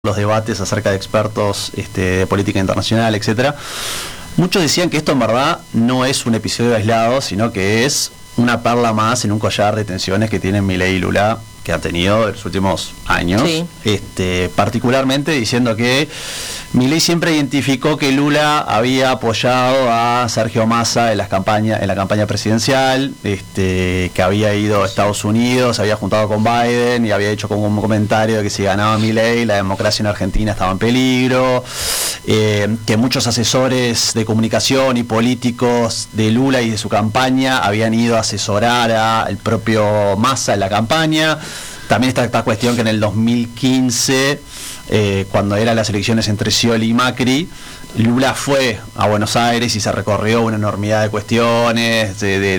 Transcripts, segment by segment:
los debates acerca de expertos de política internacional, etcétera, muchos decían que esto en verdad no es un episodio aislado, sino que es una perla más en un collar de tensiones que tienen Milei y Lula, que han tenido en los últimos años, sí. Particularmente diciendo que Milei siempre identificó que Lula había apoyado a Sergio Massa en la campaña presidencial, que había ido a Estados Unidos, se había juntado con Biden y había hecho como un comentario de que si ganaba Milei la democracia en Argentina estaba en peligro, que muchos asesores de comunicación y políticos de Lula y de su campaña habían ido a asesorar al propio Massa en la campaña. También está esta cuestión que en el 2015, cuando eran las elecciones entre Scioli y Macri, Lula fue a Buenos Aires y se recorrió una enormidad de cuestiones,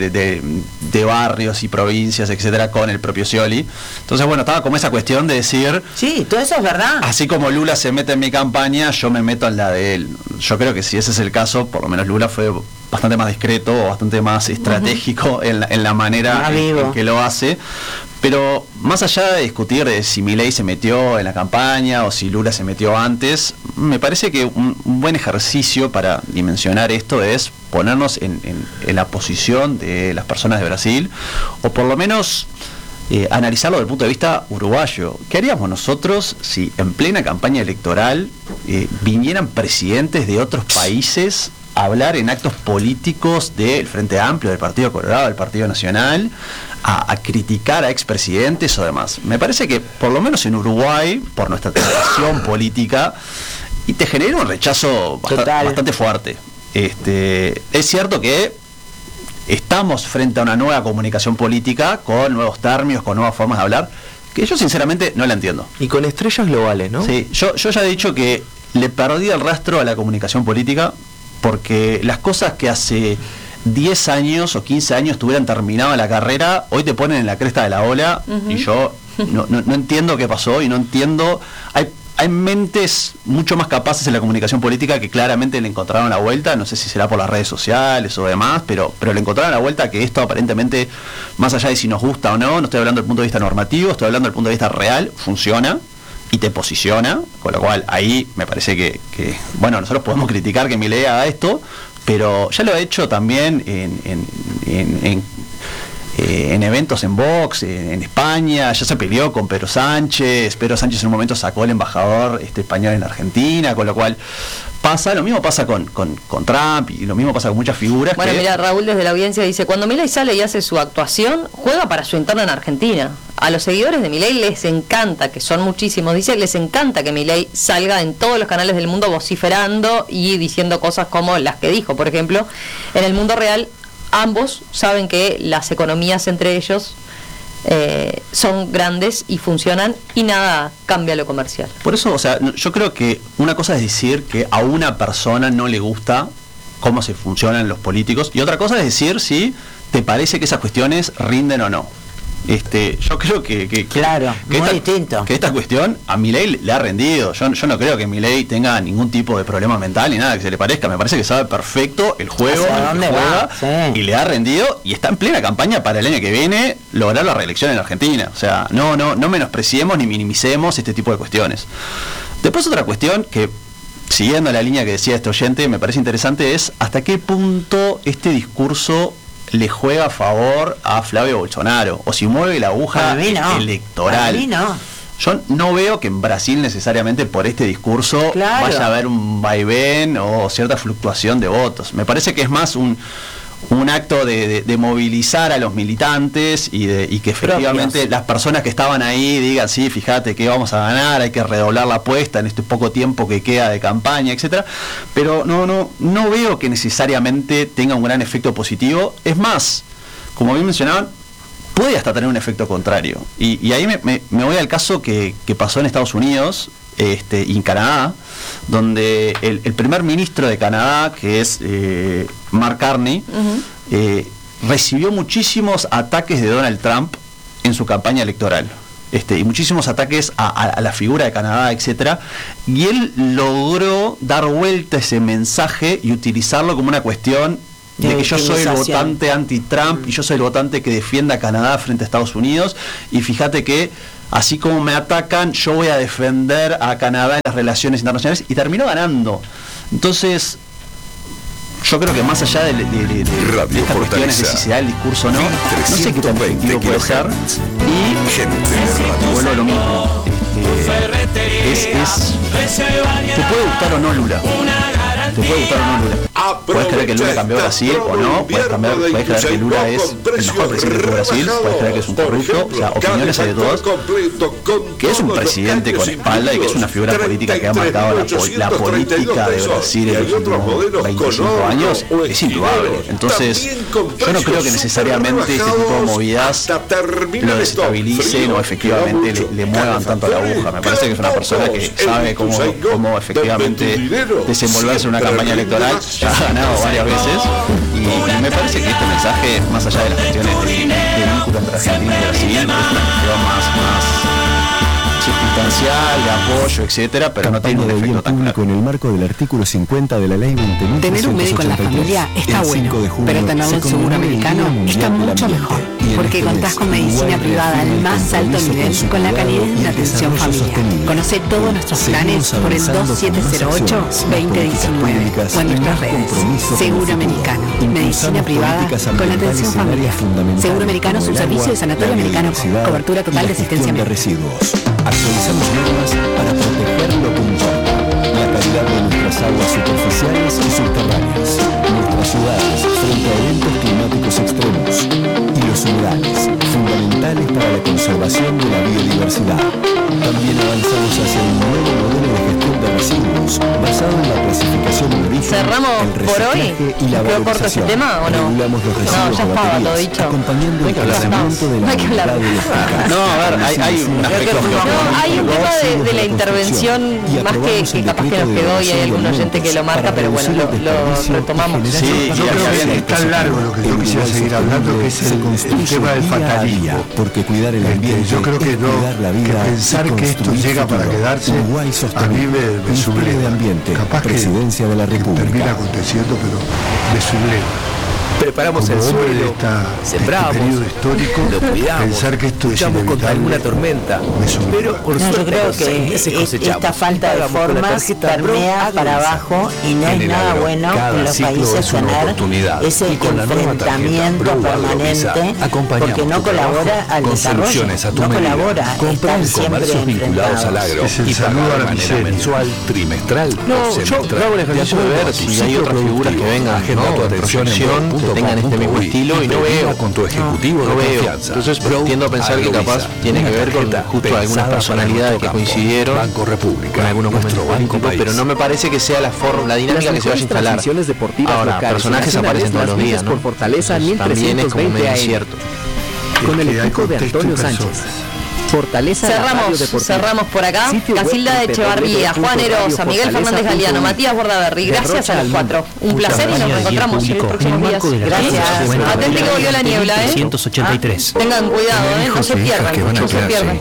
de barrios y provincias, etcétera, con el propio Scioli. Entonces, bueno, estaba como esa cuestión de decir... Sí, todo eso es verdad. Así como Lula se mete en mi campaña, yo me meto en la de él. Yo creo que si ese es el caso, por lo menos Lula fue bastante más discreto o bastante más estratégico en la manera en que lo hace. Pero más allá de discutir de si Milei se metió en la campaña o si Lula se metió antes, me parece que un buen ejercicio para dimensionar esto es ponernos en la posición de las personas de Brasil, o por lo menos analizarlo desde el punto de vista uruguayo. ¿Qué haríamos nosotros si en plena campaña electoral vinieran presidentes de otros países a hablar en actos políticos del Frente Amplio, del Partido Colorado, del Partido Nacional, a criticar a expresidentes o demás? Me parece que, por lo menos en Uruguay, por nuestra tradición política, y te genera un rechazo bastante fuerte. Es cierto que estamos frente a una nueva comunicación política, con nuevos términos, con nuevas formas de hablar, que yo sinceramente no la entiendo. Y con estrellas globales, ¿no? Sí, yo ya he dicho que le perdí el rastro a la comunicación política, porque las cosas que hace 10 años o 15 años tuvieran terminado la carrera, hoy te ponen en la cresta de la ola, y yo no entiendo qué pasó, y no entiendo. Hay mentes mucho más capaces en la comunicación política que claramente le encontraron la vuelta, no sé si será por las redes sociales o demás, pero le encontraron la vuelta, que esto aparentemente, más allá de si nos gusta o no estoy hablando del punto de vista normativo, estoy hablando del punto de vista real, funciona y te posiciona, con lo cual ahí me parece que bueno, nosotros podemos criticar que Milei haga esto, pero ya lo ha hecho también en eventos en Vox, en España, ya se peleó con Pedro Sánchez en un momento sacó al embajador español en Argentina, con lo cual lo mismo pasa con Trump, y lo mismo pasa con muchas figuras. Bueno, mira, Raúl desde la audiencia dice: cuando Milei sale y hace su actuación, juega para su entorno en Argentina. A los seguidores de Milei les encanta, que son muchísimos, dice, les encanta que Milei salga en todos los canales del mundo vociferando y diciendo cosas como las que dijo. Por ejemplo, en el mundo real, ambos saben que las economías entre ellos son grandes y funcionan, y nada cambia lo comercial. Por eso, o sea, yo creo que una cosa es decir que a una persona no le gusta cómo se funcionan los políticos, y otra cosa es decir si te parece que esas cuestiones rinden o no. Yo creo que claro, que muy distinto. Que esta cuestión a Milei le ha rendido. Yo no creo que Milei tenga ningún tipo de problema mental ni nada que se le parezca. Me parece que sabe perfecto el juego, juega, sí. Y le ha rendido, y está en plena campaña para el año que viene lograr la reelección en Argentina. O sea, no menospreciemos ni minimicemos este tipo de cuestiones. Después, otra cuestión que, siguiendo la línea que decía este oyente, me parece interesante, es hasta qué punto este discurso le juega a favor a Flavio Bolsonaro, o si mueve la aguja electoral. Para mí no. Yo no veo que en Brasil necesariamente por este discurso vaya a haber un vaivén o cierta fluctuación de votos. Me parece que es más un acto de movilizar a los militantes y que efectivamente las personas que estaban ahí digan: sí, fíjate que vamos a ganar, hay que redoblar la apuesta en este poco tiempo que queda de campaña, etcétera. Pero no veo que necesariamente tenga un gran efecto positivo. Es más, como bien mencionaban, puede hasta tener un efecto contrario. Y ahí me voy al caso que pasó en Estados Unidos y en Canadá, donde el primer ministro de Canadá, que es Mark Carney, recibió muchísimos ataques de Donald Trump en su campaña electoral, y muchísimos ataques a la figura de Canadá, etcétera, y él logró dar vuelta ese mensaje y utilizarlo como una cuestión de que yo soy el votante anti-Trump y yo soy el votante que defienda a Canadá frente a Estados Unidos, y fíjate que así como me atacan, yo voy a defender a Canadá en las relaciones internacionales, y terminó ganando. Entonces, yo creo que más allá de estas cuestiones de necesidad del discurso no sé qué tan efectivo puede ser, y vuelvo a lo mismo. Te puede gustar o no Lula. Puedes creer que Lula cambió Brasil o no, puedes creer que Lula es el mejor presidente de Brasil, puedes creer que es un corrupto, o sea, opiniones hay de todos, que es un presidente con espalda y que es una figura política que ha marcado la política de Brasil en los últimos 25 años, es indudable. Entonces, yo no creo que necesariamente este tipo de movidas lo desestabilicen o efectivamente le muevan tanto a la aguja. Me parece que es una persona que sabe cómo efectivamente desenvolverse en una campaña electoral, ya ha ganado varias veces, y me parece que este mensaje, más allá de las cuestiones de vínculo entre Argentina y Brasil, es una cuestión más circunstancial, de apoyo, etcétera, pero no tiene un efecto tan público en el marco del artículo 50 de la ley 20.383. Tener un médico en la familia está bueno, pero tenerlo en seguro americano está mucho mejor, porque contás con medicina privada al más alto nivel, con la calidad de atención familiar. Conoce todos nuestros planes por el 2708-2019 o en nuestras redes. Seguro Americano, medicina privada con atención familiar. Seguro Americano es un servicio de Sanatorio Americano con cobertura total de asistencia médica. Actualizamos normas para proteger lo que importa, la calidad de nuestras aguas superficiales y subterráneas, nuestras ciudades frente a eventos climáticos extremos, y los humedales, fundamentales para la conservación de la biodiversidad. También avanzamos hacia un nuevo modelo de gestión de residuos basado en la clasificación en origen. ¿Cerramos por hoy? ¿Quedó corto ese tema o no? Regulamos los residuos ya estaba todo dicho. acompañando el crecimiento de la unidad de los mercados. No, a ver, hay un aspecto hay un tema de la intervención más que capaz que nos quedó, y hay algún oyente que lo marca, pero bueno, lo retomamos. Sí, yo creo que es tan largo lo que yo quisiera seguir hablando, que es el tema del fatalismo. Porque cuidar el ambiente, yo creo que pensar que esto llega para quedarse, a mí me subleva. Capaz Presidencia de la República. Termina aconteciendo, pero me subleva. Preparamos el suelo, sembramos, lo cuidamos, pensar que esto luchamos contra alguna tormenta, pero por suerte yo creo que esta falta de formas permea para abajo, y no es nada bueno en los países tener ese enfrentamiento permanente, porque no colabora al desarrollo, no colabora, están siempre vinculados al agro y saludo a la manera mensual, trimestral, yo hago el ejercicio de ver si hay otras figuras que vengan, tu atención que tengan este mismo estilo, y no veo con tu ejecutivo no veo. Entonces tiendo a pensar que capaz tiene que ver con justo algunas personalidades que coincidieron Banco República, con algunos momentos políticos, pero no me parece que sea la dinámica que se vaya a instalar. Ahora, personajes aparecen todos los días, ¿no? Fortaleza también es como medio incierto. Con el equipo de Antonio Sánchez. Fortaleza. Cerramos por acá. Casilda de Echevarría, Juan Erosa, Miguel Fernández Galeano, Matías Bordaberry. Gracias a los cuatro. Un placer, y nos reencontramos en los próximos días. Gracias. Atente que volvió la niebla, 183. Tengan cuidado, no se pierdan. No se pierdan.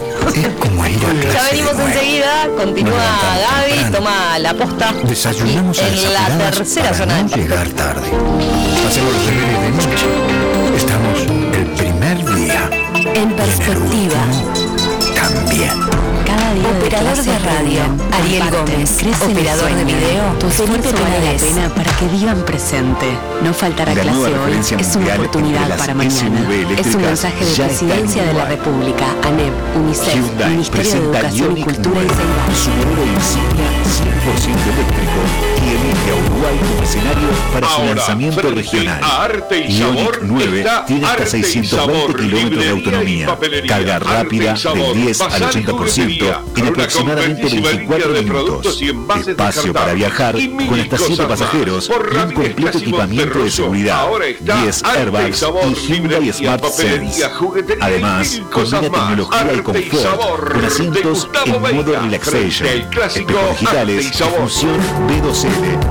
Ya venimos enseguida. Continúa Gaby, toma la posta. Desayunamos en la tercera zona de llegar tarde. Hacemos los deberes de noche. Estamos el primer día. En perspectiva. También. Cada día operador de radio, Ariel Gómez, operador de video, tu esfuerzo vale la pena para que vivan presente. No faltar a clase hoy es una oportunidad para mañana. Es un mensaje de Presidencia de la República, ANEP, UNICEF, Ministerio de Educación y Cultura y Ceibal. Su modelo insignia 100% eléctrico y elige a Uruguay como escenario para su lanzamiento regional. Ioniq 9 tiene hasta 620 kilómetros de autonomía, carga rápida del 10 al 80% en aproximadamente 24 minutos, espacio para viajar con hasta 7 pasajeros y un completo equipamiento de seguridad, 10 airbags y Hyundai Smart Sense. Además, combina tecnología y confort con asientos en modo relaxation, espejos digitales y función B2L que permite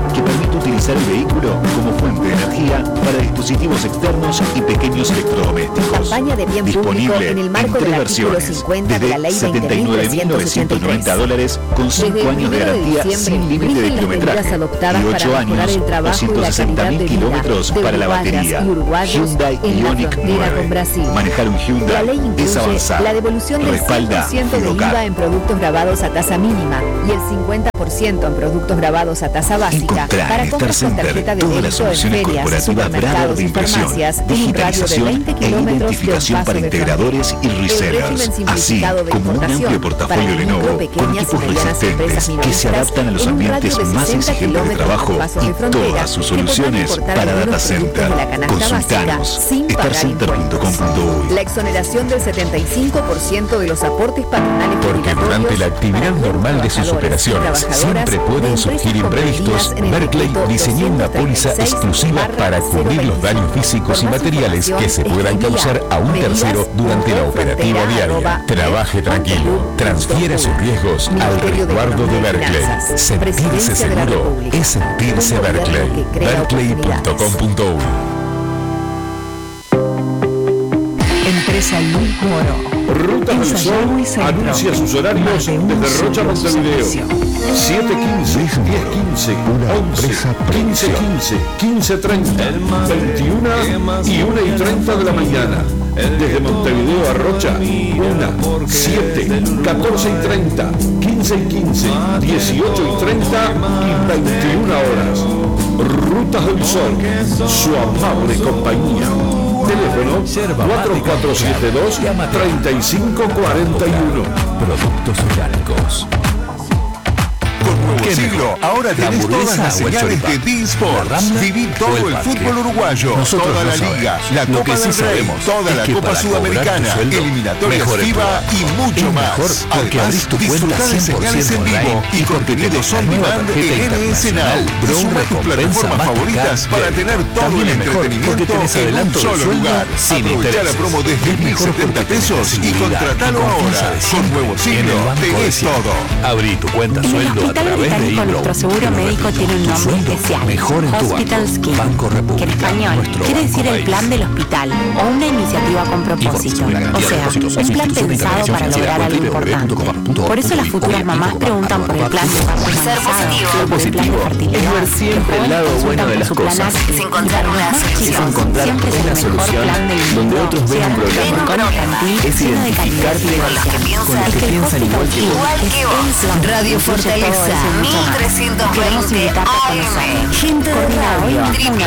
Permite utilizar el vehículo como fuente de energía para dispositivos externos y pequeños electrodomésticos. Campaña de bien público en el marco del artículo 50 de la Ley 20.983. $79.980 con 5 años de garantía sin límite de kilometraje y 8 años o 160.000 kilómetros para la batería. Hyundai Ioniq 9. Manejar un Hyundai es avanzar. La devolución del 100% del IVA en productos grabados a tasa mínima y el 50% en productos grabados a tasa básica para compras con tarjeta de débito en ferias, supermercados y farmacias en un radio de 20 kilómetros de un paso de integradores y resellers, así como un amplio portafolio Lenovo con equipos resistentes que se adaptan a los ambientes más exigentes de trabajo y todas sus soluciones para data center. Consultanos starcenter.com.uy. La exoneración del 75% de los aportes patronales porque durante la actividad normal de sus operaciones siempre pueden surgir imprevistos. Berkeley diseñó una póliza exclusiva para cubrir los daños físicos y materiales que se puedan causar a un tercero durante la operativa diaria. Trabaje tranquilo, transfiera sus riesgos al resguardo de Berkeley. Sentirse seguro es sentirse Berkeley. Berkeley.com.uy. Empresa Luis Moro. Ruta del Sol anuncia sus horarios desde Rocha, Montevideo. 7:15, 10:15, 11, 15:15, 15:30, 21 y 1:30 de la mañana. Desde Montevideo a Rocha, 1, 7, 14:30, 15:15, 18:30 y 21 horas. Rutas del Sol, su amable compañía. Teléfono 4472-3541. Productos orgánicos. Con Nuevo Siglo, ahora tenés todas las señales de D-Sports. Viví todo el fútbol uruguayo, toda la liga, la Copa del Rey, toda la Copa Sudamericana, eliminatorias FIBA y mucho más. Además, disfrutar de señales en vivo y contenidos on demand en NS Now. Suma tus plataformas favoritas para tener todo el entretenimiento en un solo lugar. Aprovecha la promo desde 1.070 pesos y contratalo ahora. Con Nuevo Siglo tenés todo. Abrí tu cuenta sueldo a través de Británico, nuestro seguro médico tiene un nombre especial, Hospital Scheme, que en español quiere decir el plan del hospital o una iniciativa con propósito, o sea, un plan pensado para lograr algo importante. Por eso las futuras mamás preguntan por el plan de parto avanzado, por el plan de fertilidad. Es ver siempre el lado bueno de las cosas. Es encontrar una solución. Siempre es el mejor plan del mundo. Donde otros ven un problema, es identificarte con los que piensan igual que vos. Radio Fortaleza 1320 AM. Gente de radio.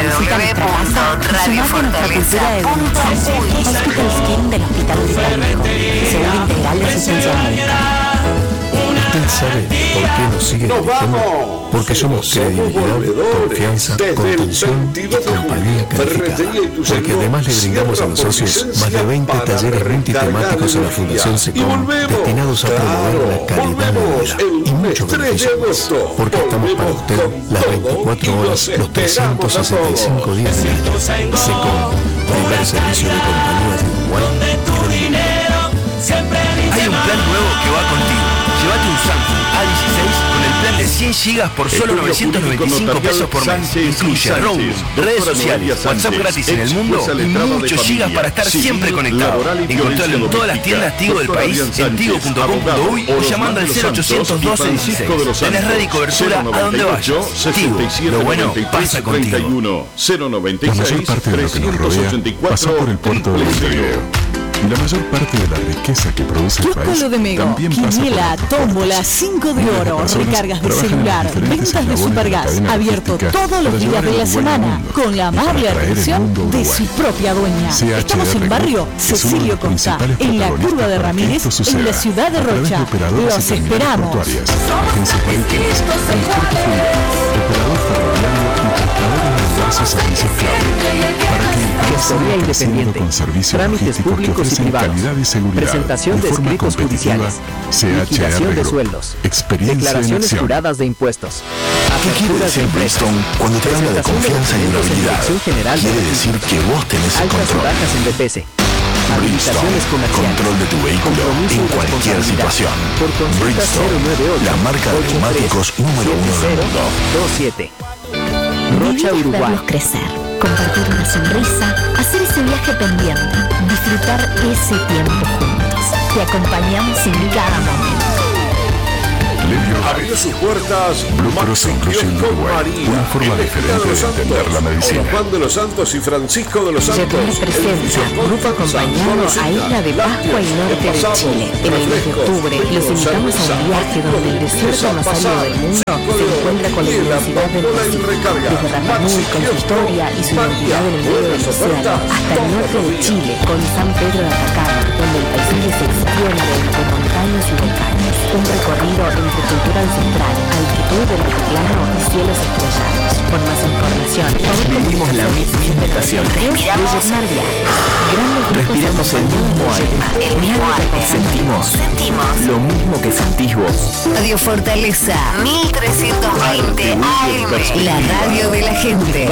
www.radiofortaleza.com. Hospital Scheme del Hospital Británico. Seguro integral de asistencia médica. ¿Usted sabe por qué nos sigue eligiendo? Porque somos credibilidad, confianza, contención y compañía calificada. Porque además le brindamos a los socios más de 20 talleres multitemáticos en la Fundación SECOM destinados a promover la calidad de vida y mucho beneficio más. Porque estamos para usted las 24 horas, los 365 días del año. SECOM, primer servicio de compañía de Uruguay y del mundo. Hay un plan nuevo que va contigo. Llévate un Samsung A16 con el plan de 100 GB por solo 995 pesos por mes. Incluye roaming, redes sociales, WhatsApp gratis en el mundo y muchos gigas para estar siempre conectado. Encontralo en todas las tiendas Tigo del país, en tigo.com.uy o llamando al 0800 1216. Tenés red y cobertura a donde vayas. Tigo, lo bueno pasa contigo. La mayor parte de lo que nos rodea pasa por el puerto de Montevideo. Y la mayor parte de la riqueza que produce el país también pasa por Quiniela, tómbola, 5 de oro, recargas de celular, ventas de Supergas, abierto todos los días de la semana, con la amable atención de su propia dueña. Estamos en barrio Cecilio Costa, en la curva de Ramírez, en la ciudad de Rocha. Los esperamos. Servicios clave para que Gestoría independiente, trámites públicos y privados, presentación de escritos judiciales, liquidación de sueldos, declaraciones juradas de impuestos. ¿Qué quiere decir Bridgestone cuando te habla de confianza y durabilidad? Quiere decir que vos tenés el control. En DPS. Bridgestone, control de tu vehículo en cualquier situación. Bridgestone, la marca de neumáticos número 1 del mundo. 27. Rocha, Vivir, Uruguay. Verlos crecer, compartir una sonrisa, hacer ese viaje pendiente, disfrutar ese tiempo juntos. Te acompañamos en cada momento. Abrió sus puertas Blue Cross Inclusion Uruguay, una forma diferente de entender la medicina. Juan de los Santos y Francisco de los Santos. Presenta Grupo Acompañado a Isla de Pascua y Norte de Chile. En el mes de octubre los invitamos a un viaje donde el desierto más árido del mundo se encuentra con la inmensidad del Pacífico. Desde Rapanui con su historia y su identidad en el medio del océano hasta el norte de Chile con San Pedro de Atacama, donde el paisaje se extiende entre montañas y volcanes. Un recorrido entre cultura ancestral, altitud del altiplano y cielos estrellados. Por más información, Vivimos la misma invitación. Respiramos el mismo aire. Sentimos lo mismo que sentís vos. Radio Fortaleza 1320 AM, la radio de la gente.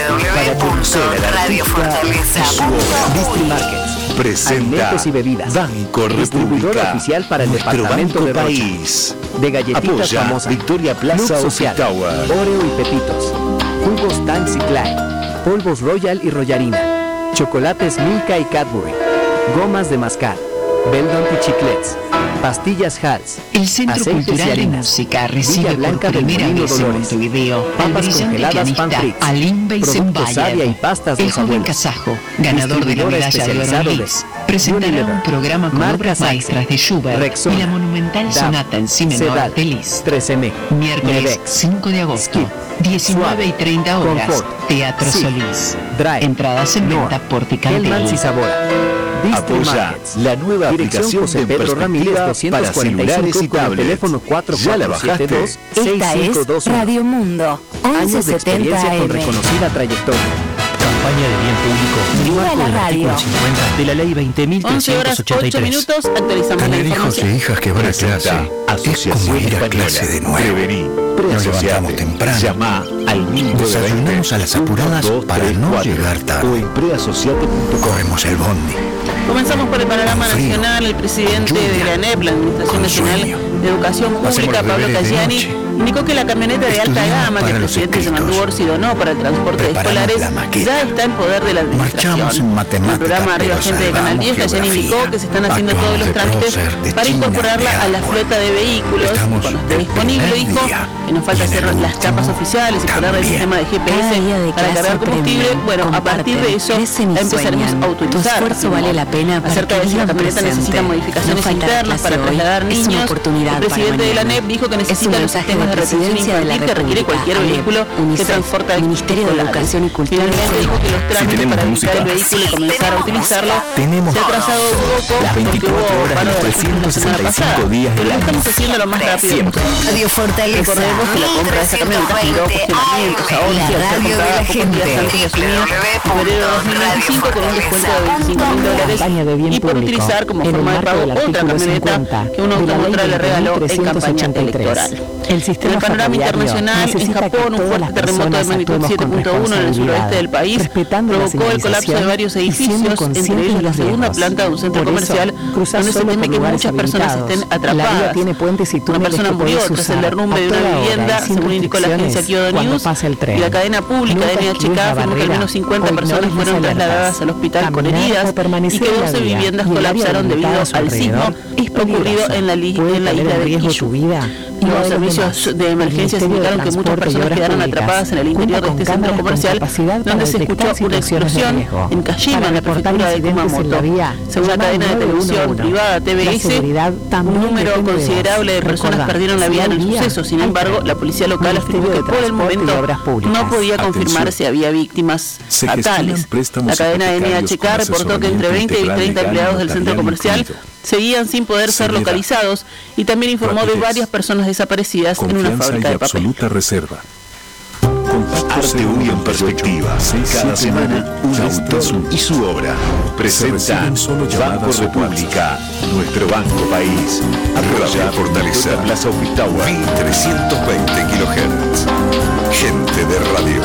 www.radiofortaleza.com. District Markets presenta Alimentos y bebidas. Banco Distribuidor República, oficial para el nuestro departamento banco de Rocha. país. De galletitas Apoya famosas, Victoria Plaza Club Office Social, Tower. Oreo y Pepitos, jugos Times y Klein, polvos Royal y Royarina, chocolates Milka y Cadbury, gomas de mascar, Beldon y Chiclets, pastillas Hals, El Centro aceites y Cultural de harinas, Música Villa recibe por Blanca del primera Molino vez en Dolores, Montevideo al papas brillante congeladas Pan pianista Fritz, Alim productos Savia y Beisenbayer. pastas El Los joven Abuelos, kazajo, ganador de la distribuidor medalla de especializado Aaron de Leeds, presentará Unilever, un programa con Marca obras Saxe, maestras de Schubert Rexona, y la monumental DAF, sonata en si menor Sedal, de Liszt. 13M, Miércoles Nevex, 5 de agosto, Skip, 19 y 30 horas, Confort, Teatro Sí, Solís. Drive, Entradas en Noah, venta por Hellmann's y Ticantel. Sabora. District Apoya Markets. la nueva Dirección aplicación José de Pedro Ramírez perspectiva para celulares 245 y con el tablets. teléfono ¿Ya la bajaste? 447-26521. Esta es Radio Mundo Años de 1170 experiencia con AM. reconocida trayectoria. Campaña de bien público. Viva Marco la del radio. artículo 50 de la ley 11 horas 8 20.383. minutos, actualizamos la Tener hijos información. e hijas que van a clase es como ir a clase de nuevo. Prevení, Nos levantamos temprano. Llama al número de Desayunamos a las apuradas para no llegar tarde. o en preasociate.com. Corremos el bondi. Comenzamos por el panorama Frío, nacional. El presidente lluvia, de la ANEP, la Administración con Nacional sueño. de Educación Hacemos Pública, los Pablo deberes de Cayani, noche. indicó que la camioneta de alta Estudiamos gama que el para los presidente escritos. Yamandú Orsi donó para el transporte de Preparamos escolares la maqueta. ya está en poder de la administración. Marchamos en matemáticas, En el programa Arriba pero Gente de Canal salvamos 10, Cayani indicó geografía. que se están haciendo todos Actuamos los de trámites prócer, de para China, incorporarla de a la agua. flota de vehículos. Estamos Cuando esté del disponible, primer dijo día. que nos falta Y en hacer el las último capas oficiales y ponerle el también. sistema de Cada día GPS de para clase cargar combustible. premium, Bueno, a partir de eso crecen y empezaremos sueñan. a utilizar. Tu esfuerzo vale la pena para Acerca que de si la vivan camioneta presente. necesita modificaciones No faltará internas para clase hoy. trasladar Es una niños. oportunidad El presidente para de la mañana. ANEP dijo que Es un necesita los mensaje sistemas de de retención Presidencia de la infantil que requiere República, cualquier ANEP, vehículo que UNICEF, transporta Ministerio de escolares. Educación y Cultura. Finalmente dijo que los trámites tenemos para habilitar el música. vehículo y comenzar a utilizarlo Tenemos se ha trazado un poco las porque 24 hubo horas paro y de la semana 365 pasada. días Pero del lo año. estamos haciendo lo más rápido Siempre. posible. Radio Fortaleza Recordemos que la compra de esta camioneta generó cuestionamientos a Orsi al ser la radio de comprada la pocos gente. días antes de asumir en febrero de 2025 con un descuento de $25.000 Campaña de bien y por público. utilizar como En el forma de marco pago del otra artículo camioneta 50 que una de la automotora ley le regaló en campaña 2383. electoral. El En sistema el panorama ferroviario internacional, en necesita que Japón, un todas fuerte las terremoto de personas magnitud actuemos con 7.1 en el suroeste del responsabilidad, país respetando la provocó el colapso de señalización varios y siendo edificios, entre conscientes ellos de la los segunda riesgos. planta de un centro Por eso, comercial, cruzar donde se solo teme por que lugares muchas personas habilitados. estén La vía atrapadas. tiene puentes y Una túneles persona que murió podés tras el usar derrumbe a de una toda hora, vivienda, sin según indicó la agencia restricciones, Kyodo cuando News, pase el tren. y la cadena pública Nunca NHK esquives la afirmó que al menos 50 barrera o personas ignores fueron las trasladadas alertas. al hospital con Caminar heridas o y permanecer que en la 12 vía viviendas y el área colapsaron debido delimitada a su al sismo alrededor es ocurrido peligrosa. en la Puede isla poner en de riesgo Kyushu. su vida y la Los de servicios demás. de emergencia El Ministerio indicaron de que muchas Transporte y personas Obras quedaron Públicas atrapadas en el cuenta interior de con este centro cámaras con comercial, capacidad para donde se detectar escuchó una situaciones de explosión riesgo. en Kashima, Para en la reportar prefectura de incidentes en la Kumamoto. vía, Según la llama cadena de al televisión 911. privada La TBS, seguridad un también número depende de considerable de vos. personas Recordá, perdieron la vida en el si hay suceso. Sin vía, embargo, la policía local afirmó que Ministerio de por el Transporte y momento Obras Públicas. no podía confirmar Atención. si había víctimas Se fatales. gestionan préstamos La cadena hipotecarios NHK con reportó que entre 20 y asesoramiento 30 integral, empleados del legal, centro notarial comercial incluido. seguían sin poder ser Seriedad. localizados y también informó de Rapidez. varias personas desaparecidas en una Confianza fábrica y de papel. absoluta reserva. Arte Uy en perspectiva. Cada semana un autor y su obra. Presenta Banco República, nuestro banco país. Radio Fortaleza, Plaza Office Tower. 1320 kHz. Gente de radio.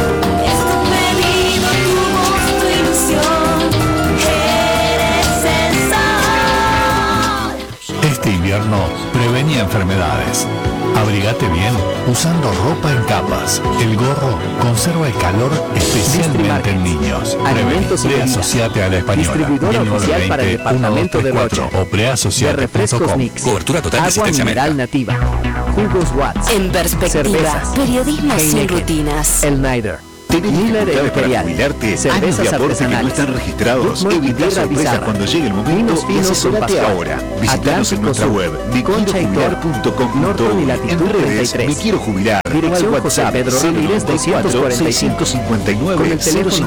Este invierno prevenía enfermedades. Abrigate bien usando ropa en capas. El gorro conserva el calor especialmente en niños. Alimentos y bebidas. Asociate a la española. Distribuidor oficial para el departamento de Rocha. O preasociate.com. De refrescos mix. Cobertura total de Agua mineral nativa. Jugos Watts. En perspectiva. Cervezas. Periodismo sin Heineken. rutinas. El Nider. ¿Tenés Miller dificultades para Imperial. jubilarte? Cervezas Años de aporte que no artesanales. están registrados. Goodman y Evita Tierra sorpresas Bizarra. cuando llegue el momento Vinos y finos asesórate Suratea. ahora. Visítanos en nuestra Atlántico web Sur. Concha y Norton y Latitud En redes 33. Me Quiero Jubilar. Dirección Al José WhatsApp Pedro Ramírez 245 659 con el teléfono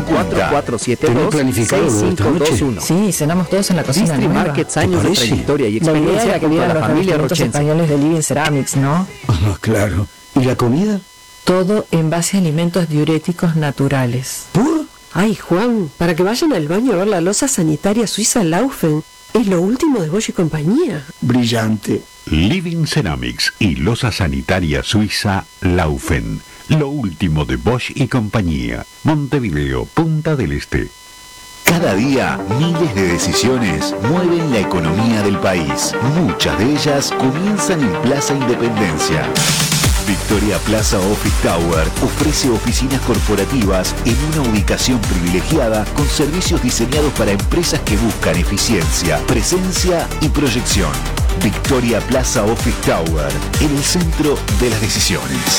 4472-6521. Sí, cenamos todos en la cocina Distri nueva. Markets, años de trayectoria y experiencia junto a la familia Rochense. españoles de Living Ceramics, ¿no? Claro. ¿Y la comida? Todo en base a alimentos diuréticos naturales. ¿Por? Ay, Juan, para que vayan al baño a ver la loza sanitaria suiza Laufen. Es lo último de Bosch y compañía. Brillante. Living Ceramics y loza sanitaria suiza Laufen. Lo último de Bosch y compañía. Montevideo, Punta del Este. Cada día, miles de decisiones mueven la economía del país. Muchas de ellas comienzan en Plaza Independencia. Victoria Plaza Office Tower ofrece oficinas corporativas en una ubicación privilegiada con servicios diseñados para empresas que buscan eficiencia, presencia y proyección. Victoria Plaza Office Tower, en el centro de las decisiones.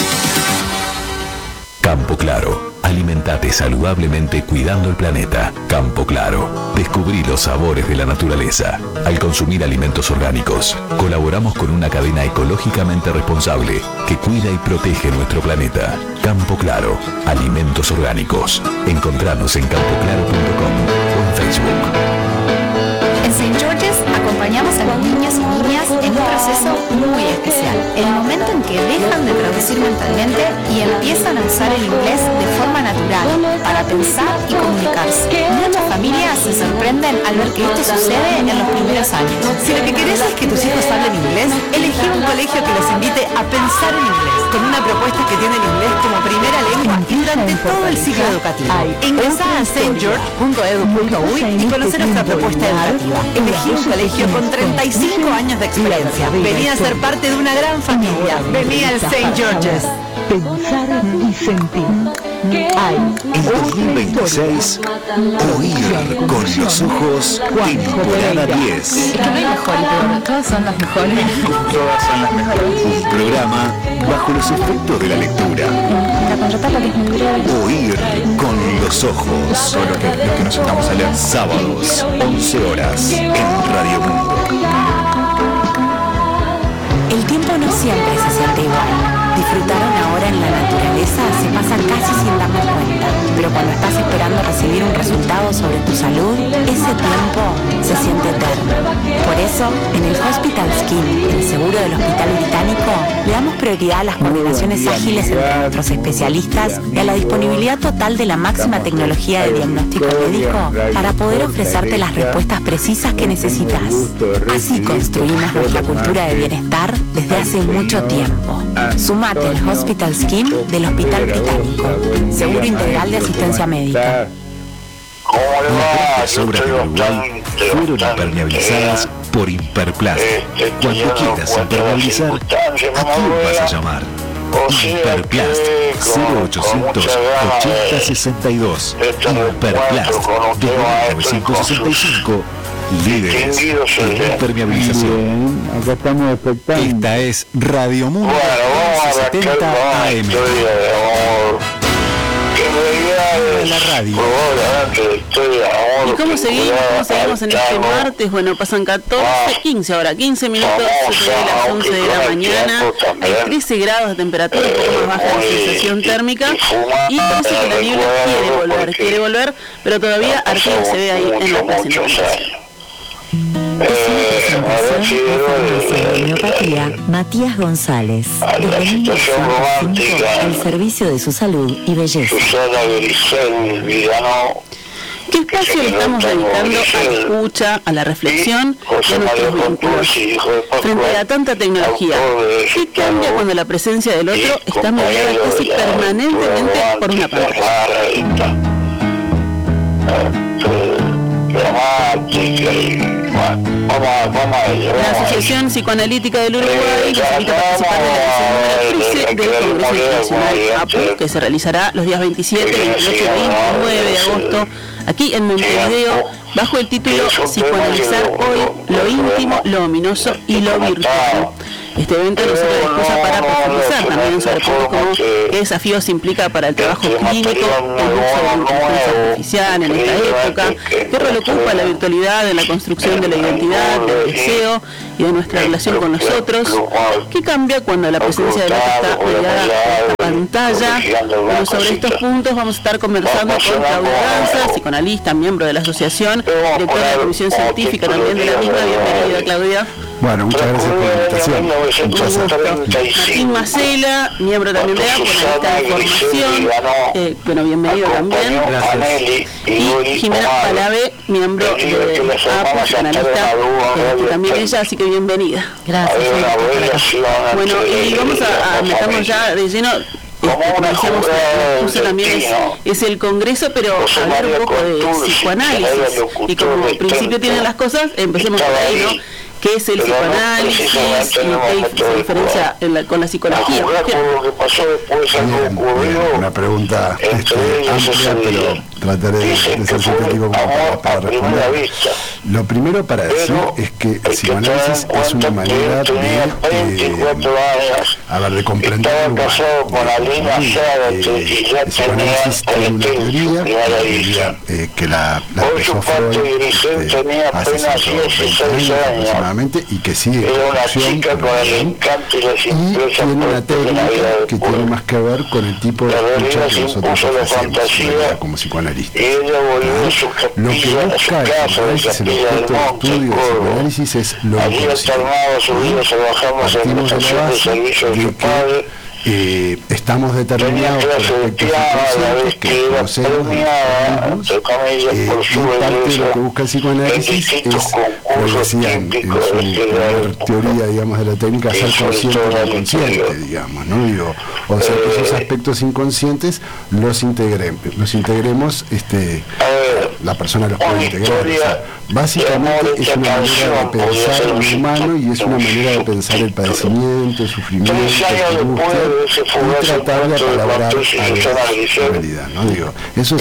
Campo Claro. Alimentate saludablemente cuidando el planeta. Campo Claro. Descubrí los sabores de la naturaleza. Al consumir alimentos orgánicos, colaboramos con una cadena ecológicamente responsable que cuida y protege nuestro planeta. Campo Claro. Alimentos orgánicos. Encontranos en campoclaro.com o en Facebook. En St. George's acompañamos a los niños y niñas en un proceso muy especial. El momento en que dejan de traducir mentalmente y empiezan a usar el inglés de forma natural para pensar y comunicarse. Muchas familias se sorprenden al ver que esto sucede en los primeros años. Si lo que querés es que tus hijos hablen inglés, elegí un colegio que los invite a pensar en inglés, con una propuesta que tiene el inglés como primera lengua y durante todo el ciclo educativo. Ingresá a stgeorge.edu.uy y conocer nuestra propuesta educativa. Elegí un colegio con 35 años de experiencia. Vení a ser parte de una gran familia. Vení al St. George's. Pensar y sentir. En 2026, Oír con los ojos, temporada 10. Es que no hay mejor y peor, todas son las mejores. Todas son las mejores. Un programa bajo los efectos de la lectura. La contratapa que es muy breve. Oír con los ojos. Solo que nos sentamos a leer. Sábados, 11 horas, en Radio Mundo. El tiempo no siempre se siente igual. Disfrutar una hora en la naturaleza se pasa casi sin darnos cuenta, pero cuando estás esperando recibir un resultado sobre tu salud, ese tiempo se siente eterno. Por eso, en el Hospital Skin, el seguro del Hospital Británico, le damos prioridad a las coordinaciones ágiles entre nuestros especialistas y a la disponibilidad total de la máxima tecnología de diagnóstico médico para poder ofrecerte las respuestas precisas que necesitas. Así construimos nuestra cultura de bienestar desde hace mucho tiempo. Sumate al Hospital Scheme del Hospital Británico. Seguro integral de asistencia médica. Las obras del Uruguay fueron impermeabilizadas por Imperplast. Cuando quieras impermeabilizar, ¿a quién vas a llamar? Imperplast 0800 80 62. Imperplast desde 1965. Líderes en impermeabilización. Acá estamos expectando. Esta es Radio Mundo 70 AM. La radio. ¿Y cómo seguimos en este martes? Bueno, pasan 15 ahora, 15 minutos de las 11 de la mañana. Hay 13 grados de temperatura, un poco más baja de sensación térmica. Y parece que la niebla quiere volver, pero todavía Artigas se ve ahí en la plaza Independencia. Homeopatía Matías González. Desde 1905, el servicio de su salud y belleza. ¿Qué espacio le estamos dedicando a la escucha, a la reflexión y a nuestros vínculos? Frente a tanta tecnología, ¿qué cambia cuando la presencia del otro está mediada casi permanentemente por una pantalla? La Asociación Psicoanalítica del Uruguay nos invita a participar de la edición del Congreso Internacional APU, que se realizará los días 27, 28 y 29 de agosto aquí en Montevideo, bajo el título Psicoanalizar hoy lo íntimo, lo ominoso y lo virtual. Este evento nos sirve de excusa para profundizar también sobre puntos como qué desafíos implica para el trabajo clínico el uso de la inteligencia artificial en esta época, qué rol ocupa la virtualidad en la construcción de la identidad, del deseo y de nuestra relación con los otros, qué cambia cuando la presencia del otro está rodeada por esta pantalla. Bueno, sobre estos puntos vamos a estar conversando con Claudia Danza, psicoanalista, miembro de la asociación, directora de la comisión científica también de la misma. Bienvenida, Claudia. Bueno, muchas gracias por la invitación. Martín Macela, miembro también de APU, analista de formación, bueno, bienvenido también. Gracias. Y Jimena Palave, miembro de APU, analista, también ella, así que bienvenida. Gracias. Bueno, y vamos a meternos ya de lleno. Como decíamos, la excusa también es el Congreso, pero hablar un poco de psicoanálisis. Y como principio tienen las cosas, empecemos por ahí, ¿no? ¿Qué es el psicoanálisis y qué se diferencia con la psicología? Una pregunta amplia, pero trataré de ser sintético para responder. Lo primero para decir es que el psicoanálisis es una manera de comprender el humano. El psicoanálisis tiene una teoría que la empezó Freud hace 120 años y que sigue y tiene una técnica que tiene más que ver con el tipo de escucha que nosotros ofrecemos como psicoanalistas. Lo que busca el psicoanálisis, el objeto de estudio del psicoanálisis es lo inconsciente. Partimos de la base de que estamos determinados por aspectos inconscientes que conocemos de nosotros mismos, y parte de lo que busca el psicoanálisis es, como decía en su teoría, digamos, de la técnica, ser consciente del inconsciente, digamos, ¿no? Digo, o sea, que esos aspectos inconscientes los integremos, la persona los puede integrar. O sea, básicamente es una manera de pensar el humano y es una manera de pensar el padecimiento, el sufrimiento, la angustia, y tratar de palabrar a la realidad, ¿no? Digo, eso es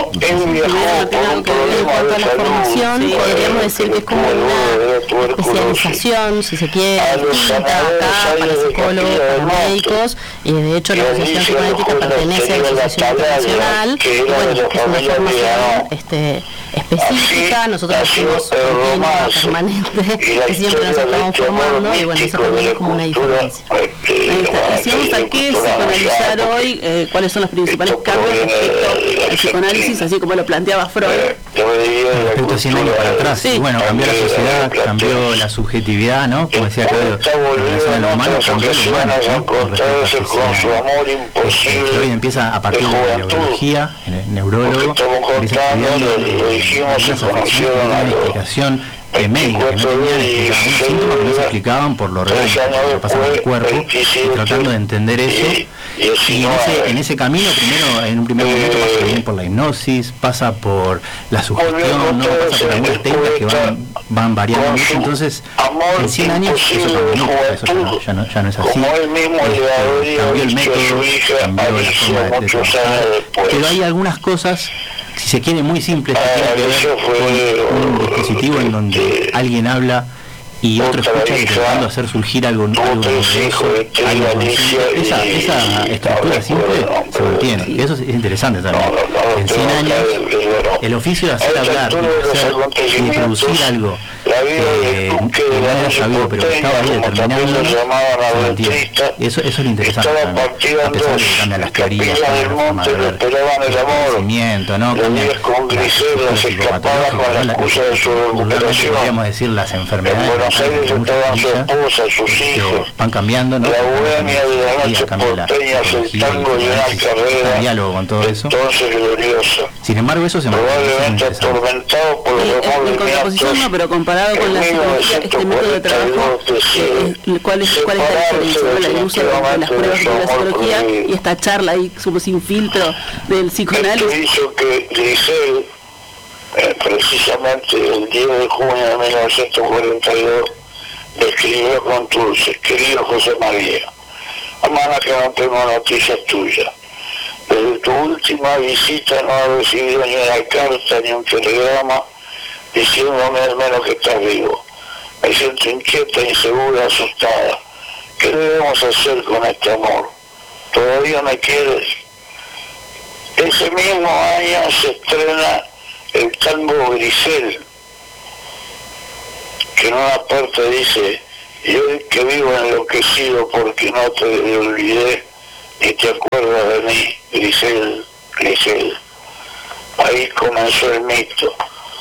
en cuanto a la formación, podríamos decir que es como una especialización, si se quiere, distinta acá para psicólogos, para médicos, y de hecho la Asociación Psicoanalítica pertenece a la Asociación Internacional, y bueno, es una formación específica. Nosotros hacemos continua, permanente, que siempre nos estamos formando, y bueno, eso también es como una diferencia. Decíamos a qué psicoanalizar hoy, cuáles son los principales cambios respecto al psicoanálisis, así como lo planteaba Freud. Respecto a 100 años para atrás, sí. Bueno, cambió la sociedad, cambió la subjetividad, ¿no? Como decía Claudio, la relación de lo humano cambió el humano, ¿no? Con respecto a Freud empieza a partir de la neurología, el neurólogo, empieza estudiando las afecciones que no tienen explicación médica, que no tenían explicación, síntomas que no se explicaban por lo real que pasaba en el cuerpo, y tratando de entender eso. Y en ese camino, primero, en un primer momento, pasa bien por la hipnosis, pasa por la sugestión, ¿no? Pasa por algunas técnicas que van variando mucho. Entonces, en 100 años eso cambió, eso ya no es así. Cambió el método, cambió la forma de trabajar, pero hay algunas cosas, si se quiere, muy simples, que tienen que ver con un dispositivo en donde alguien habla y otro escucha, intentando hacer surgir algo novedoso, algo consciente. Esa estructura simple se mantiene, y eso es interesante también. En 100 años, el oficio de hacer hablar, y de producir algo que no era sabido, pero que estaba ahí determinando, se mantiene. Eso es lo interesante también, a pesar de que cambian las teorías, cambian la forma de ver el conocimiento, ¿no? Cambian las psicopatológicas, podríamos decir las enfermedades, van cambiando, ¿no? Cambia la psicología, el diálogo con todo eso. Sin embargo, eso se mantiene. En contraposición, no, pero comparado con la psicología, este método de trabajo, ¿cuál es la diferencia? El uso de las pruebas de la psicología y esta charla ahí sin filtro del psicoanálisis. precisamente el 10 de junio de 1942, le escribió a Contursi: querido José María, amana que no tengo noticias tuyas. Desde tu última visita no he recibido ni una carta ni un telegrama diciéndome al menos que estás vivo. Me siento inquieta, insegura, asustada. ¿Qué debemos hacer con este amor? ¿Todavía me quieres? Ese mismo año se estrena el tango Grisel, que en una parte dice: yo que vivo enloquecido porque no te olvidé ni te acuerdas de mí, Grisel, Grisel. Ahí comenzó el mito.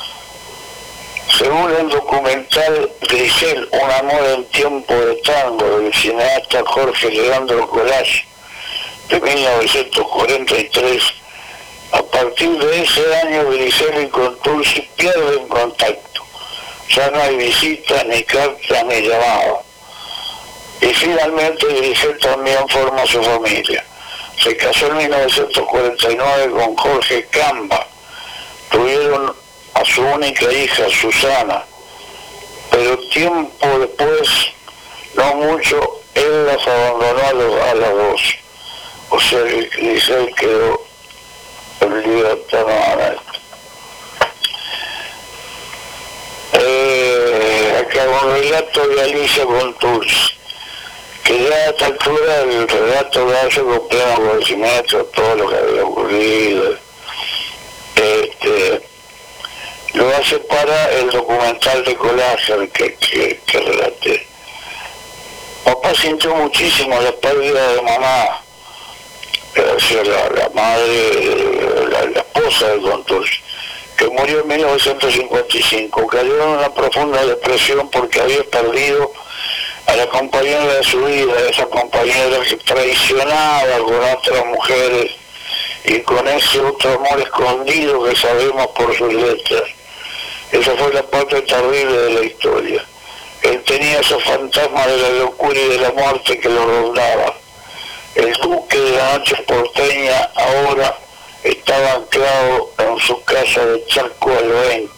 Según el documental Grisel, un amor en tiempo de tango, del cineasta Jorge Leandro Colás, de 1943, a partir de ese año Grisel y Contursi pierden contacto. Ya no hay visitas, ni cartas, ni llamadas. Y finalmente Grisel también forma su familia. Se casó en 1949 con Jorge Camba. Tuvieron a su única hija, Susana. Pero tiempo después, no mucho, él las abandonó a las dos. O sea, Grisel quedó en libertad nuevamente. Acá un relato de Alicia Contursi, que ya a esta altura el relato lo hace con pleno conocimiento de todo lo que había ocurrido. Lo hace para el documental de Coláger que relaté. Papá sintió muchísimo la pérdida de mamá, o sea, la madre, la esposa de Contursi, que murió en 1955. Cayó en una profunda depresión porque había perdido a la compañera de su vida, esa compañera que traicionaba con otras mujeres y con ese otro amor escondido que sabemos por sus letras. Esa fue la parte terrible de la historia. Él tenía esos fantasmas de la locura y de la muerte que lo rondaba. El duque de la noche porteña ahora estaba anclado en su casa de Chaco al 20,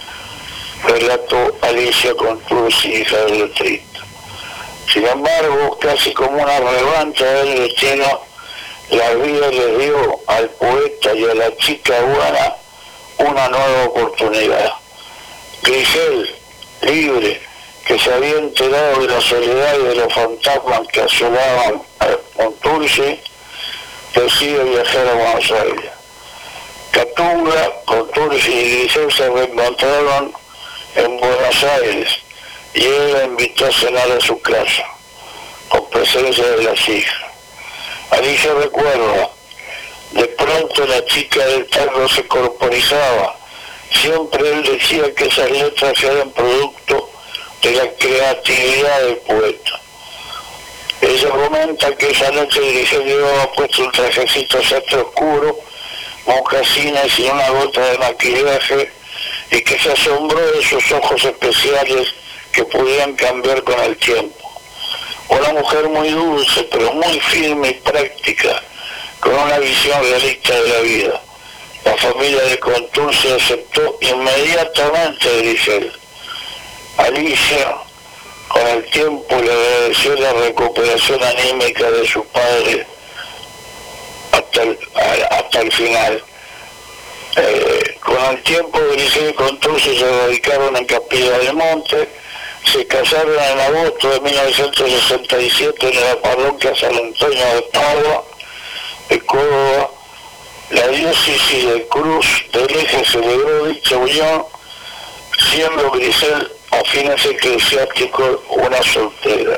relató Alicia Contursi, hija del letrista. Sin embargo, casi como una revancha del destino, la vida le dio al poeta y a la chica buena una nueva oportunidad. Grisel, libre, que se había enterado de la soledad y de los fantasmas que asolaban a Contursi, decide viajar a Buenos Aires. Catunga, Contursi y Grisel se reencontraron en Buenos Aires y él la invitó a cenar a su casa, con presencia de las hijas. Alicia recuerda: de pronto la chica del tango se corporizaba. Siempre él decía que esas letras eran producto de la creatividad del poeta. Ella comenta que esa noche Grisel llevaba puesto un trajecito sastre oscuro, mocasines y una gota de maquillaje, y que se asombró de sus ojos especiales que podían cambiar con el tiempo. Una mujer muy dulce, pero muy firme y práctica, con una visión realista de la vida. La familia de Contursi aceptó inmediatamente a Grisel. Alicia, con el tiempo, le agradeció la recuperación anímica de su padre hasta el final. Con el tiempo, Grisel y Contursi se radicaron en Capilla del Monte, se casaron en agosto de 1967 en la parroquia San Antonio de Padua, de Córdoba. La diócesis de Cruz del Eje celebró dicha unión, siendo Grisel a fines eclesiásticos una soltera.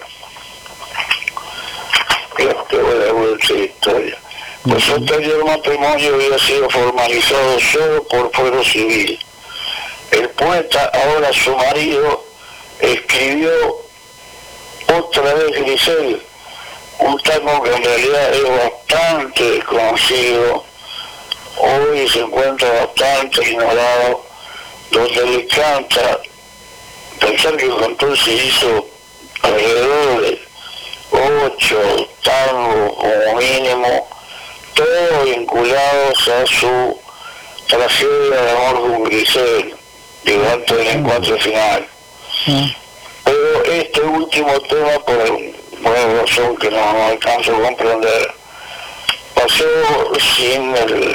Esta fue la vuelta de historia. Pues su anterior matrimonio había sido formalizado solo por fuero civil. El poeta, ahora su marido, escribió otra vez Grisel, un tango que en realidad es bastante desconocido, hoy se encuentra bastante ignorado, donde le canta, pensar que Contursi hizo alrededor de 8 tangos como mínimo, todos vinculados a su tragedia de amor con Grisel, llegó antes del encuentro final. Pero este último tema, por alguna razón que no alcanzo a comprender, pasó sin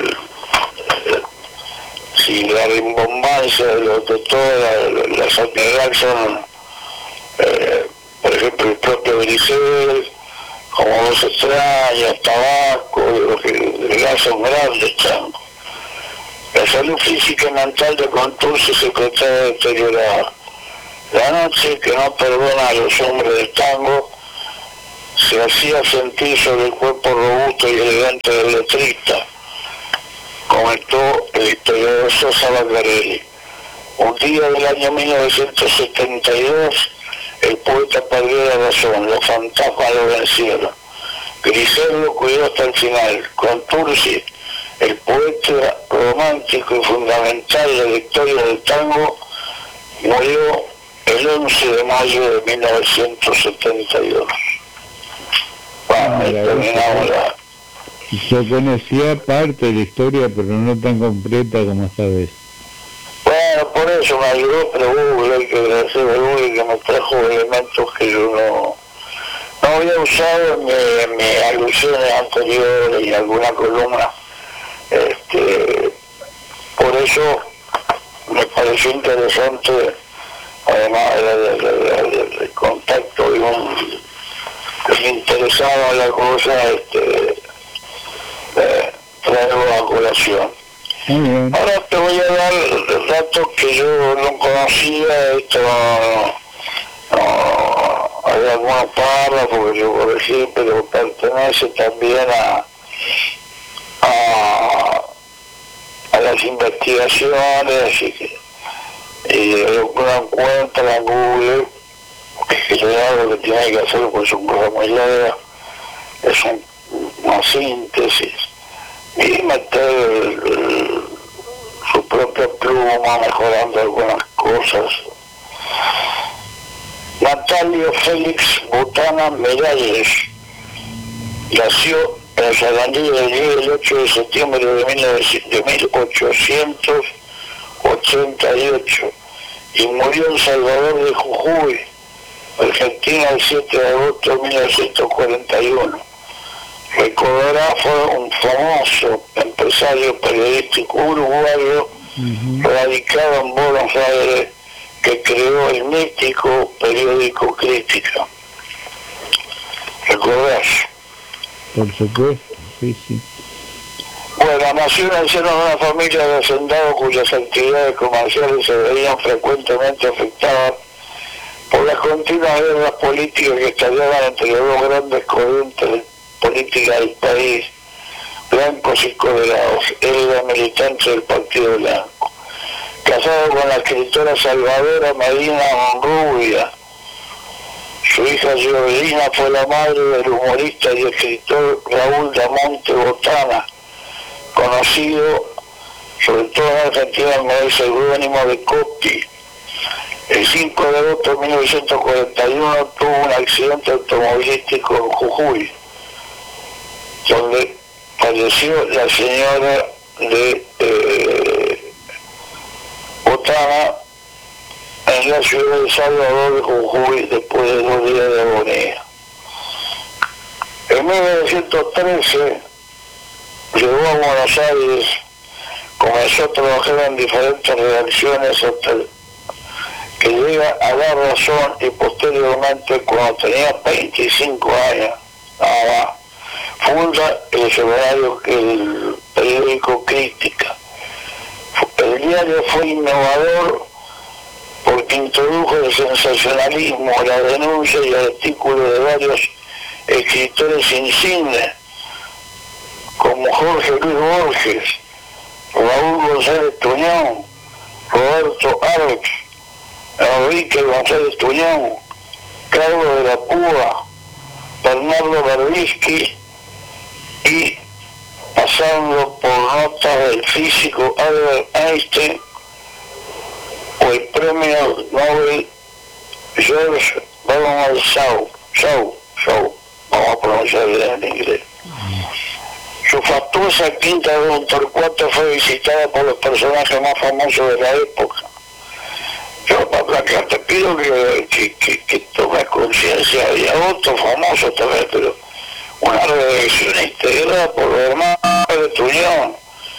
la rimbombancia de todas las actividades son, por ejemplo, el propio Grisel, como Dos Extrañas, Tabaco, los que son grandes tangos. La salud física y mental de Contursi se encontraba deteriorada. La noche que no perdona a los hombres del tango se hacía sentir sobre el cuerpo robusto y elegante del letrista, comentó el historiador Sosa Baccarelli. Un día del año 1972, el poeta perdió la razón, los fantasmas lo vencieron. Grisel lo cuidó hasta el final. Contursi, el poeta romántico y fundamental de la historia del tango, murió el 11 de mayo de 1972. Bueno, terminamos la... Yo conocía parte de la historia, pero no tan completa como esta vez. Bueno, por eso me ayudó, pero Google, hay que agradecer a Google que me trajo elementos que yo no había usado en mis alusiones anteriores y alguna columna. Por eso me pareció interesante, además del contacto y un interesado en la cosa, traigo a colación. Ahora te voy a dar datos que yo no conocía. Hay algunos párrafos que yo corregí, pero pertenece también a las investigaciones y lo que uno encuentra en Google, que yo hago lo que tiene que hacer, pues es un cosa muy larga, es una síntesis, y meter su propia pluma, mejorando algunas cosas. Natalio Félix Botana Miralles nació en Sarandí el 8 de septiembre de 1888 y murió en Salvador de Jujuy, Argentina, el 7 de agosto de 1941. Recordará, fue un famoso empresario periodístico uruguayo radicado en Buenos Aires, que creó el mítico periódico Crítica. ¿Recordás? Por supuesto, sí. Bueno, nació en el seno de una familia de hacendados cuyas actividades comerciales se veían frecuentemente afectadas por las continuas guerras políticas que estallaban entre las dos grandes corrientes políticas del país, blancos y colorados. Él era militante del Partido Blanco. Casado con la escritora Salvadora Medina Monrubia. Su hija Georgina fue la madre del humorista y escritor Raúl Damonte Botana, conocido sobre todo en Argentina como el seudónimo de Coppi. El 5 de agosto de 1941 tuvo un accidente automovilístico en Jujuy, donde falleció la señora de Botana en la ciudad de Salvador de Jujuy después de 2 días de agonía. En 1913 llegó a Buenos Aires, comenzó a trabajar en diferentes redacciones hasta que llega a La Razón y posteriormente, cuando tenía 25 años, funda el periódico Crítica. El diario fue innovador porque introdujo el sensacionalismo, la denuncia y artículos de varios escritores insignes, como Jorge Luis Borges, Raúl González Tuñón, Roberto Arx, Enrique González Tuñón, Carlos de la Púa, Bernardo Berbisky, y pasando por notas del físico Albert Einstein o el premio Nobel George Bernard Shaw, vamos a pronunciar bien en inglés. Su fastuosa quinta de Don Torcuato fue visitada por los personajes más famosos de la época. Yo, acá te pido que tomes conciencia, había otros famosos también, pero una redacción integrada por los hermanos de Tuñón,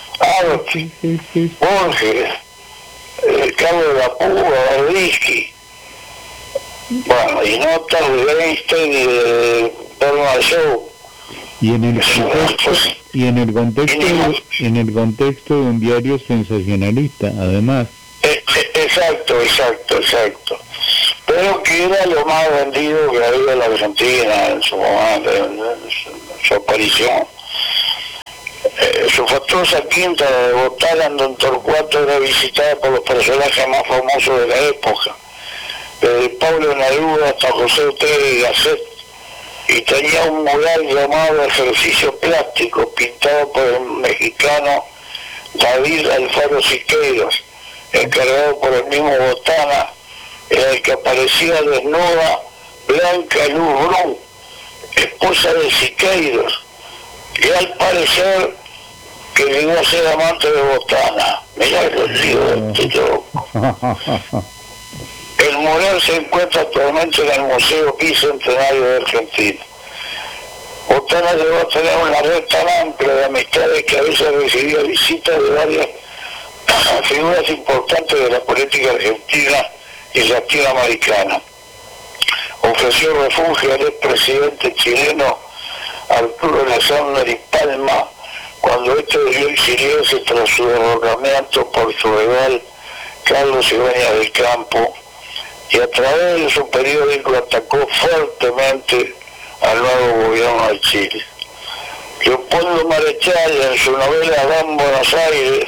Borges, Carlos de la Púa, Bardisky, bueno, y notas de Einstein y de Bernard Shaw. Y en el contexto de un diario sensacionalista, además. Exacto. Pero que era lo más vendido que había en la Argentina en su momento, en su aparición. Su fastuosa quinta de Botana en Don Torcuato era visitada por los personajes más famosos de la época, desde Pablo Neruda hasta José Ortega y Gasset, y tenía un mural llamado Ejercicio Plástico, pintado por el mexicano David Alfaro Siqueiros, encargado por el mismo Botana, en el que aparecía desnuda Blanca Luz Brun, esposa de Siqueiros, y al parecer que llegó a ser amante de Botana. Mirá los líos de este loco. El mural se encuentra actualmente en el Museo Bicentenario de Argentina. Botana llegó a tener una red tan amplia de amistades que a veces recibía visitas de varias figuras importantes de la política argentina y latinoamericana. Ofreció refugio al expresidente chileno Arturo Alessandri y Palma cuando este debió exiliarse tras su derrocamiento por su rival Carlos Ibáñez del Campo, y a través de su periódico atacó fuertemente al nuevo gobierno de Chile. Leopoldo Marechal, en su novela Adán Buenos Aires,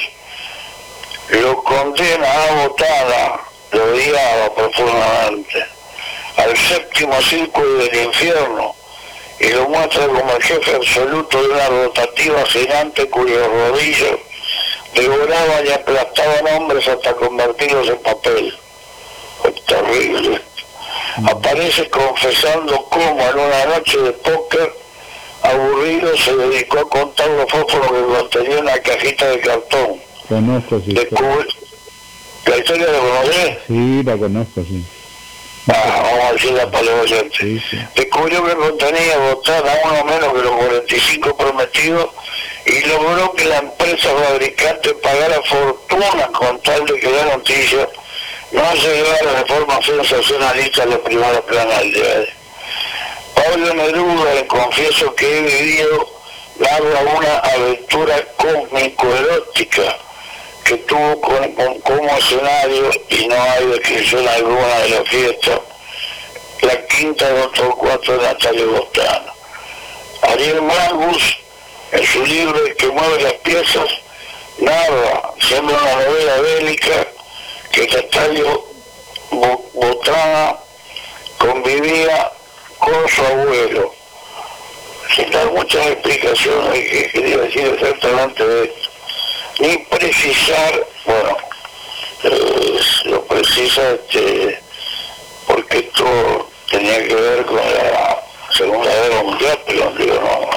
lo condena a Botana, lo odiaba profundamente, al séptimo círculo del infierno, y lo muestra como el jefe absoluto de una rotativa gigante cuyos rodillos devoraban y aplastaban hombres hasta convertirlos en papel. Fue terrible. Aparece confesando cómo en una noche de póker aburrido se dedicó a contar los fósforos que contenía una cajita de cartón. Conozco, sí. ¿La historia la conocés? Sí, la conozco, sí. Vamos a decirla para los oyentes. Sí. Descubrió que contenía Botana uno menos que los 45 prometidos y logró que la empresa fabricante pagara fortuna con tal de que la noticia no se llevara de forma sensacionalista a los primeros planos del diario. Pablo Neruda, le confieso que he vivido, narra una aventura cósmico-erótica que tuvo como escenario, y no hay descripción alguna de la fiesta, la quinta de Don Torcuato de Natalio Botana. Ariel Mangus, en su libro El que mueve las piezas, narra, siendo una novela bélica, que Natalio Botana convivía con su abuelo, sin dar muchas explicaciones de qué quería decir exactamente de esto, ni precisar, bueno, lo precisa porque esto tenía que ver con la Segunda Guerra Mundial, pero digo,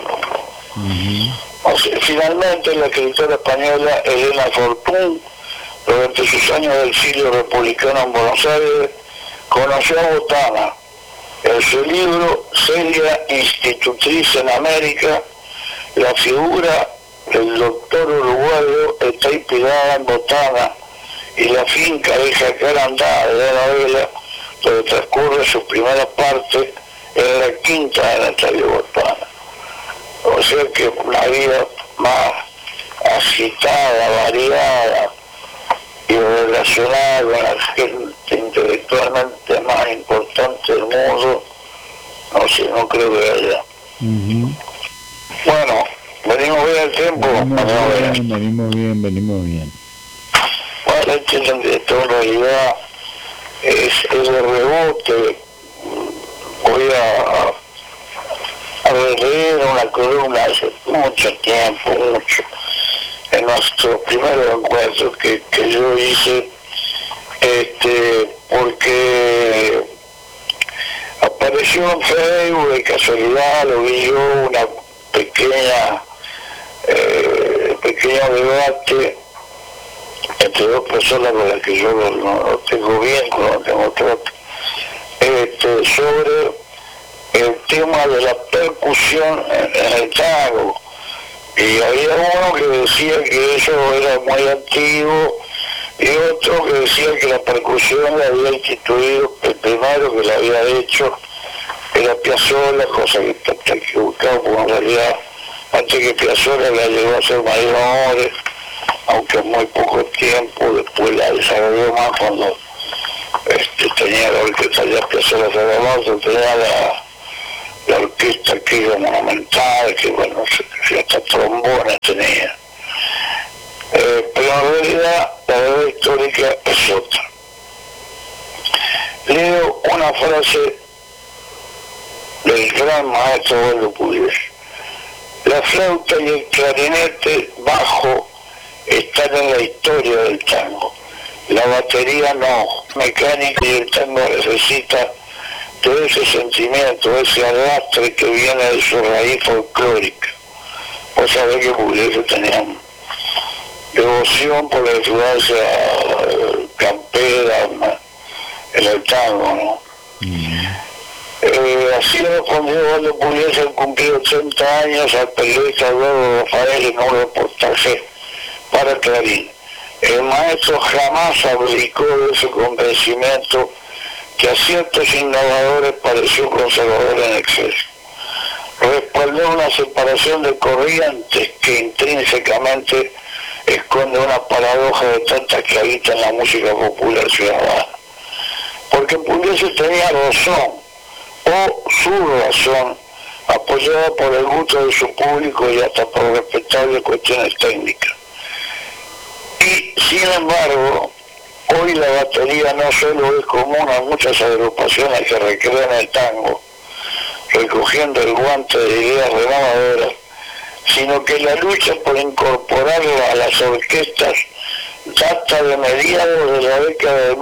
no. O sea, finalmente la escritora española Elena Fortún, durante sus años del exilio republicano en Buenos Aires, conoció a Botana. En su libro Seria Institutriz en América, la figura del doctor uruguayo está inspirada en Botana, y la finca de Jacarandá de la novela, donde transcurre su primera parte, en la quinta de Natalio Botana. O sea que una vida más agitada, variada y relacionada con la gente intelectualmente más importante del mundo, no sé, no creo que haya. Bueno, venimos bien el tiempo. Venimos bien. Bueno, entienden que esto en realidad es de rebote. Voy a releer una columna hace mucho tiempo, en nuestros primeros encuentros que yo hice, porque apareció en Facebook de casualidad, lo vi yo, una pequeña pequeño debate entre dos personas con las que yo no tengo vínculo, no tengo trato, sobre el tema de la percusión en el tango. Y había uno que decía que eso era muy antiguo y otro que decía que la percusión la había instituido, el primero que la había hecho era Piazzolla, cosa que está equivocado, porque en realidad antes que Piazzolla la llegó a hacer Mario Amores, aunque en muy poco tiempo, después la desarrolló más cuando tenía la orquesta ya Piazzolla Zaragoza, tenía la orquesta aquella monumental, que bueno, hasta trombones tenía. Pero en realidad la verdad histórica es otra. Leo una frase del gran maestro Osvaldo Pugliese: la flauta y el clarinete bajo están en la historia del tango, la batería no, mecánica, y el tango necesita de ese sentimiento, ese arrastre que viene de su raíz folclórica. Vos sabés que Pugliese tenía devoción por la influencia campera en el tango, ¿no? Así respondió Osvaldo Pugliese al cumplir 80 años al periodista Eduardo Rafael en un reportaje para Clarín. El maestro jamás abdicó de ese convencimiento que a ciertos innovadores pareció conservador en exceso. Respaldó una separación de corrientes que intrínsecamente esconde una paradoja de tantas que habitan en la música popular ciudadana. Porque Pugliese tenía razón, o su razón, apoyada por el gusto de su público y hasta por respetables cuestiones técnicas. Y sin embargo, hoy la batería no solo es común a muchas agrupaciones que recrean el tango, recogiendo el guante de ideas renovadoras, sino que la lucha por incorporarla a las orquestas data de mediados de la década de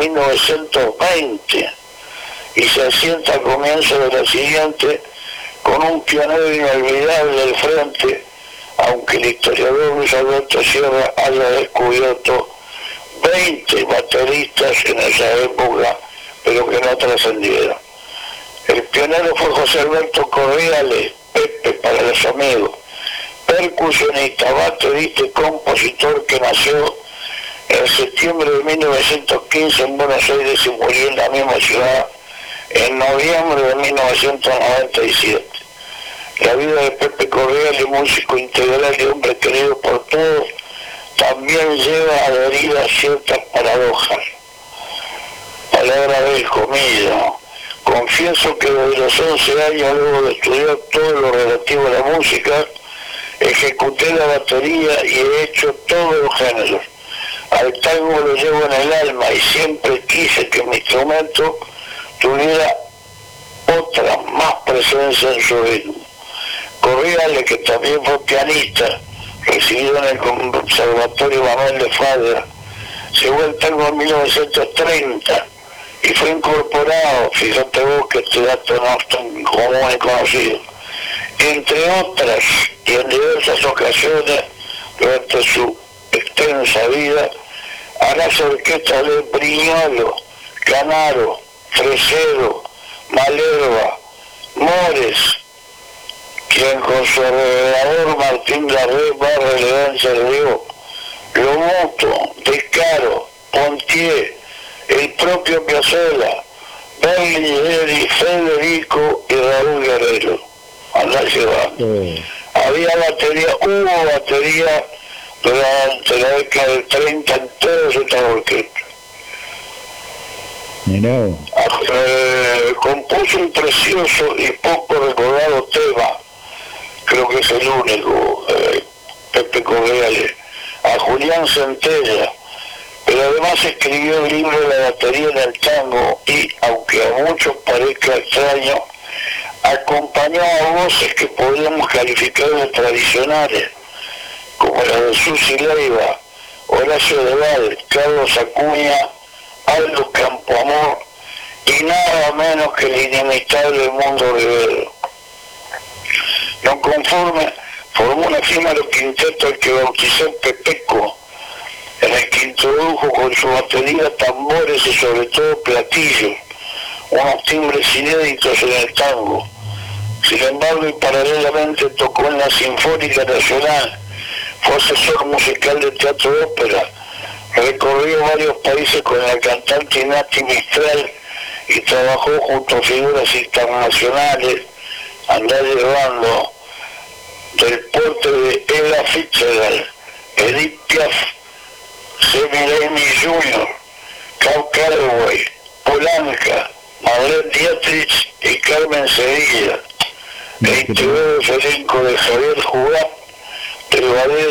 1920 y se asienta a comienzo de la siguiente con un pionero inolvidable al frente, aunque el historiador Luis Alberto Sierra haya descubierto 20 bateristas en esa época, pero que no trascendieron. El pionero fue José Alberto Corriales, Pepe para los amigos, percusionista, baterista y compositor que nació en septiembre de 1915 en Buenos Aires y murió en la misma ciudad en noviembre de 1997. La vida de Pepe Corriales, músico integral y hombre querido por todos, también lleva adheridas ciertas paradojas. Palabra del comillo. Confieso que desde los 11 años, luego de estudiar todo lo relativo a la música, ejecuté la batería y he hecho todos los géneros. Al tango lo llevo en el alma y siempre quise que mi instrumento tuviera otra, más presencia en su ritmo. Corriales, que también fue pianista, recibido en el Conservatorio Manuel de Falla, llegó el tango en 1930 y fue incorporado, fíjate vos que este dato no es tan común y conocido, entre otras y en diversas ocasiones durante su extensa vida, a las orquestas de Briñolo, Canaro, Fresedo, Malerva, Mores, quien con su revelador Martín Garré va a relevancia de Dios, Lomuto, Descaro, Pontier, el propio Piazzolla, Berlingeri, Federico y Raúl Guerrero. Andá llevando. Había batería, hubo batería durante la década del 30 en todas estas orquestas. Compuso un precioso y poco recordado tema, creo que es el único, Pepe Corriales, a Julián Centella, pero además escribió el libro de la batería en el tango y, aunque a muchos parezca extraño, acompañó a voces que podríamos calificar de tradicionales, como la de Susi Leiva, Horacio Deval, Carlos Acuña, Aldo Campoamor y nada menos que el inimitable Mundo Rivero. No conforme, formó un efímero quinteto al que bauticé Pepeco, en el que introdujo con su batería tambores y sobre todo platillos, unos timbres inéditos en el tango. Sin embargo, y paralelamente tocó en la Sinfónica Nacional, fue asesor musical de teatro de ópera, recorrió varios países con la cantante Nati Mistral y trabajó junto a figuras internacionales, andá llevando del porte de Ella Fitzgerald, Edith Piaf, Sammy Davis Jr., Cab Calloway, Polanca, Marlene Dietrich y Carmen Sevilla. E integró el elenco de Javier Jugá, del ballet